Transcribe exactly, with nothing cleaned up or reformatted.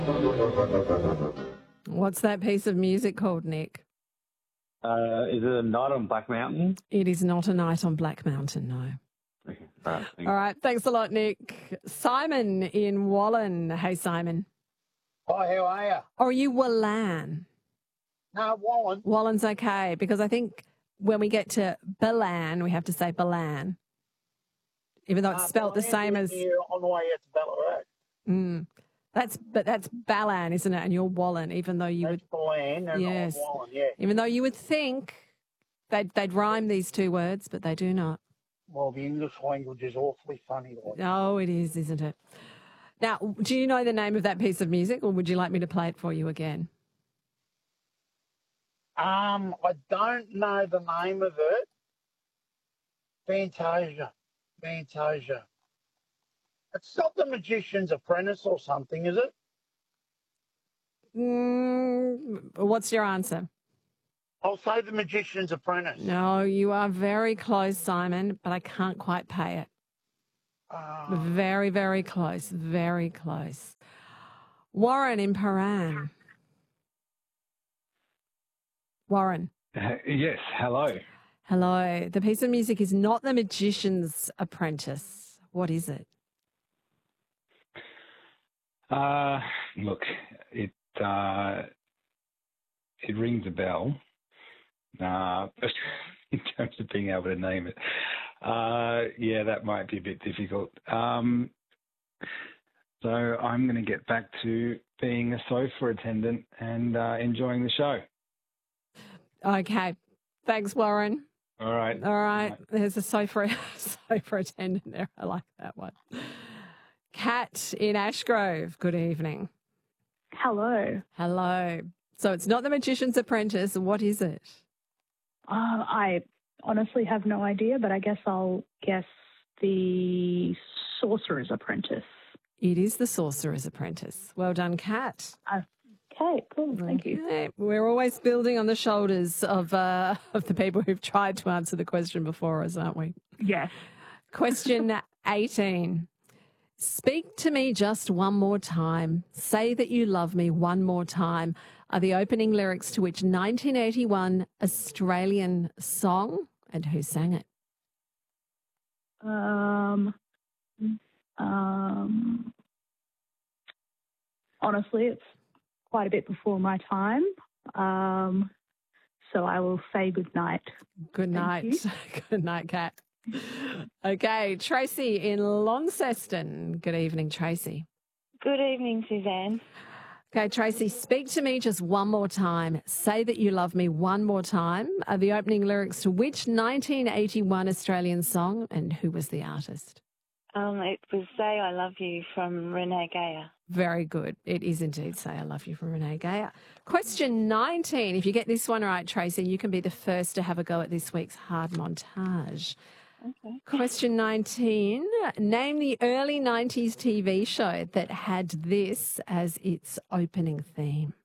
What's that piece of music called, Nick? Uh, is it a Night on Black Mountain? It is not A Night on Black Mountain, no. Okay. All right. Thanks. All right, thanks a lot, Nick. Simon in Wallen. Hey, Simon. Hi, how are you? Or are you Wallan? No, Wallen. Wallen's okay, because I think when we get to Balan, we have to say Balan, even though it's Uh, spelt the same as... Here on the way out to Ballarat. Mm, that's but that's Balan, isn't it? And you're Wallen, even though you That's would... Balan and Yes. I'm Wallen, yeah. Even though you would think they'd, they'd rhyme these two words, but they do not. Well, the English language is awfully funny. Like. Oh, it is, isn't it? Now, do you know the name of that piece of music, or would you like me to play it for you again? Um, I don't know the name of it. Fantasia. Fantasia. It's not The Magician's Apprentice or something, is it? Mm, what's your answer? I'll say The Magician's Apprentice. No, you are very close, Simon, but I can't quite pay it. Uh, Very, very close, very close. Warren in Paran. Warren. Uh, yes, hello. Hello. The piece of music is not The Magician's Apprentice. What is it? Uh, look, it uh, it rings a bell, uh, but in terms of being able to name it, uh, yeah, that might be a bit difficult. Um, so I'm going to get back to being a sofa attendant and uh, enjoying the show. Okay. Thanks, Warren. All right. All right. There's a sofa, sofa attendant there. I like that one. Kat in Ashgrove. Good evening. Hello. Hello. So it's not The Magician's Apprentice. What is it? Uh, I honestly have no idea, but I guess I'll guess The Sorcerer's Apprentice. It is The Sorcerer's Apprentice. Well done, Kat. Uh, okay, cool. Thank you. Okay. We're always building on the shoulders of uh, of the people who've tried to answer the question before us, aren't we? Yes. Question eighteen. Speak to me just one more time. Say that you love me one more time are the opening lyrics to which nineteen eighty-one Australian song, and who sang it? Um, um, honestly, it's quite a bit before my time. Um, so I will say good night. Good night. Good night, Kat. Okay, Tracy in Launceston. Good evening, Tracy. Good evening, Suzanne. Okay, Tracy, speak to me just one more time. Say that you love me one more time are the opening lyrics to which nineteen eighty-one Australian song, and who was the artist? Um, it was Say I Love You from Renee Geyer. Very good. It is indeed Say I Love You from Renee Geyer. Question nineteen. If you get this one right, Tracy, you can be the first to have a go at this week's hard montage. Okay. Question nineteen. Name the early nineties T V show that had this as its opening theme.